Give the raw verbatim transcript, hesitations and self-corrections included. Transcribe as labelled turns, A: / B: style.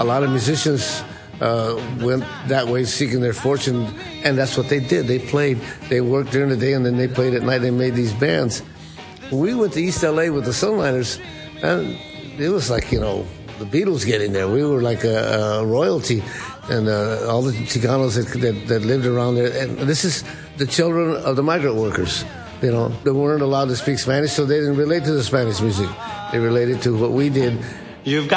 A: a lot of musicians uh, went that way, seeking their fortune, and that's what they did. They played, they worked during the day, and then they played at night. They made these bands. We went to East L A with the Sunliners, and it was like, you know, the Beatles getting there. We were like a, a royalty, and uh, all the Chicanos that, that, that lived around there. And this is the children of the migrant workers. You know, they weren't allowed to speak Spanish, so they didn't relate to the Spanish music. They related to what we did.
B: You've got